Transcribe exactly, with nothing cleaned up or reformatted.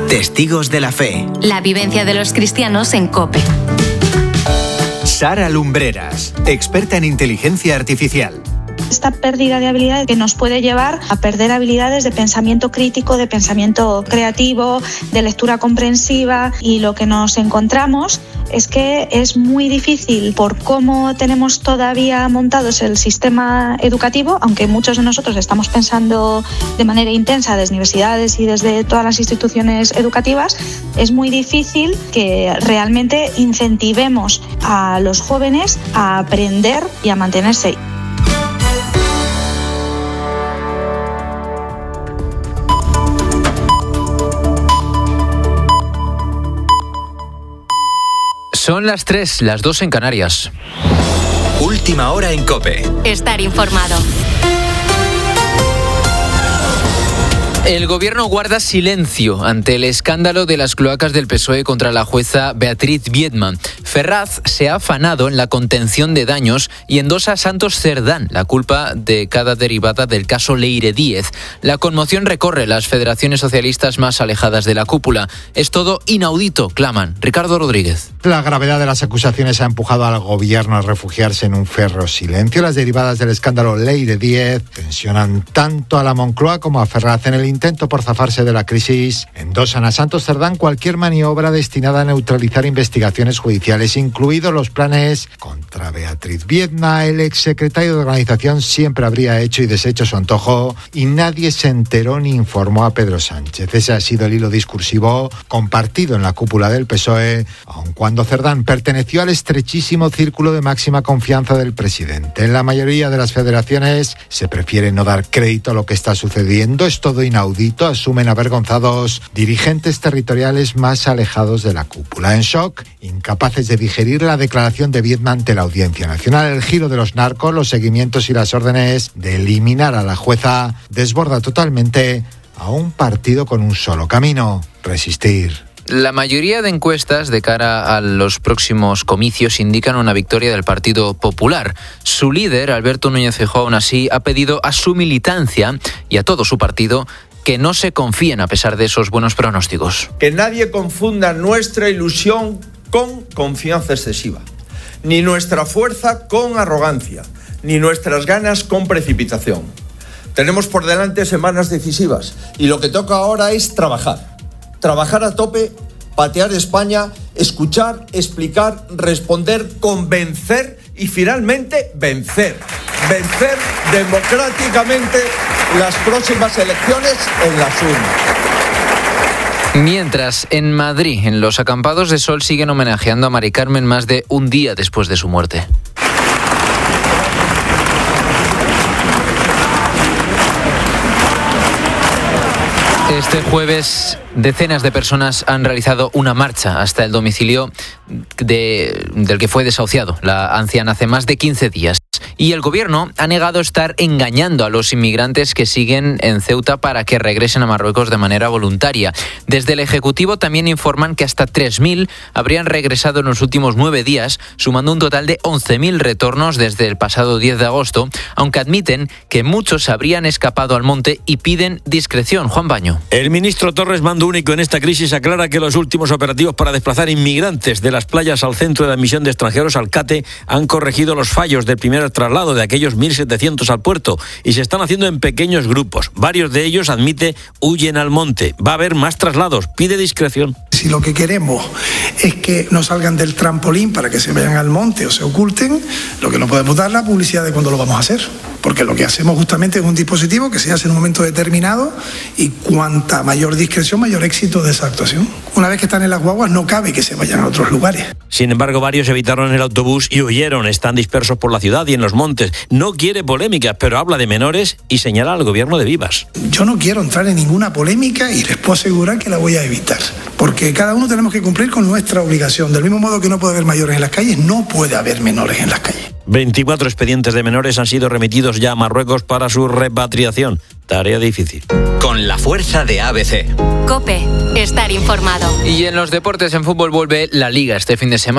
Testigos de la Fe. La vivencia de los cristianos en COPE. Sara Lumbreras, experta en inteligencia artificial. Esta pérdida de habilidades que nos puede llevar a perder habilidades de pensamiento crítico, de pensamiento creativo, de lectura comprensiva, y lo que nos encontramos es que es muy difícil, por cómo tenemos todavía montados el sistema educativo, aunque muchos de nosotros estamos pensando de manera intensa desde universidades y desde todas las instituciones educativas, es muy difícil que realmente incentivemos a los jóvenes a aprender y a mantenerse. Son las tres, las dos en Canarias. Última hora en COPE. Estar informado. El gobierno guarda silencio ante el escándalo de las cloacas del P S O E contra la jueza Beatriz Biedma. Ferraz se ha afanado en la contención de daños y endosa a Santos Cerdán la culpa de cada derivada del caso Leire Díez. La conmoción recorre las federaciones socialistas más alejadas de la cúpula. Es todo inaudito, claman. Ricardo Rodríguez. La gravedad de las acusaciones ha empujado al gobierno a refugiarse en un férreo silencio. Las derivadas del escándalo Leire Díez tensionan tanto a la Moncloa como a Ferraz. En el intento por zafarse de la crisis, endosan a Santos Cerdán cualquier maniobra destinada a neutralizar investigaciones judiciales, incluidos los planes contra Beatriz Biedma. El exsecretario de organización siempre habría hecho y deshecho su antojo y nadie se enteró ni informó a Pedro Sánchez. Ese ha sido el hilo discursivo compartido en la cúpula del P S O E, aun cuando Cerdán perteneció al estrechísimo círculo de máxima confianza del presidente. En la mayoría de las federaciones se prefiere no dar crédito a lo que está sucediendo. Es todo inaudito, asumen avergonzados dirigentes territoriales más alejados de la cúpula. En shock, incapaces de digerir la declaración de Biedma ante la Audiencia Nacional. El giro de los narcos, los seguimientos y las órdenes de eliminar a la jueza desborda totalmente a un partido con un solo camino: resistir. La mayoría de encuestas de cara a los próximos comicios indican una victoria del Partido Popular. Su líder, Alberto Núñez Feijóo, aún así, ha pedido a su militancia y a todo su partido que no se confíen a pesar de esos buenos pronósticos. Que nadie confunda nuestra ilusión con confianza excesiva, ni nuestra fuerza con arrogancia, ni nuestras ganas con precipitación. Tenemos por delante semanas decisivas y lo que toca ahora es trabajar. Trabajar a tope, patear España, escuchar, explicar, responder, convencer y finalmente vencer. Vencer democráticamente las próximas elecciones en las urnas. Mientras, en Madrid, en los acampados de sol siguen homenajeando a Mari Carmen más de un día después de su muerte. Este jueves, decenas de personas han realizado una marcha hasta el domicilio de, del que fue desahuciado la anciana hace más de quince días. Y el gobierno ha negado estar engañando a los inmigrantes que siguen en Ceuta para que regresen a Marruecos de manera voluntaria. Desde el Ejecutivo también informan que hasta tres mil habrían regresado en los últimos nueve días, sumando un total de once mil retornos desde el pasado diez de agosto, aunque admiten que muchos habrían escapado al monte y piden discreción. Juan Baño. El ministro Torres, mando único en esta crisis, aclara que los últimos operativos para desplazar inmigrantes de las playas al centro de admisión de extranjeros, Alcate, han corregido los fallos del primer traslado de aquellos mil setecientos al puerto y se están haciendo en pequeños grupos. Varios de ellos, admite, huyen al monte. Va a haber más traslados. Pide discreción. Si lo que queremos es que no salgan del trampolín para que se vayan al monte o se oculten, lo que no podemos dar es la publicidad de cuándo lo vamos a hacer. Porque lo que hacemos justamente es un dispositivo que se hace en un momento determinado y cuanta mayor discreción, mayor éxito de esa actuación. Una vez que están en las guaguas no cabe que se vayan a otros lugares. Sin embargo, varios evitaron el autobús y huyeron. Están dispersos por la ciudad y en los montes. No quiere polémica, pero habla de menores y señala al gobierno de Vivas. Yo no quiero entrar en ninguna polémica y les puedo asegurar que la voy a evitar. Porque cada uno tenemos que cumplir con nuestra obligación. Del mismo modo que no puede haber mayores en las calles, no puede haber menores en las calles. veinticuatro expedientes de menores han sido remitidos ya a Marruecos para su repatriación. Tarea difícil. Con la fuerza de A B C. COPE. Estar informado. Y en los deportes, en fútbol, vuelve la Liga este fin de semana.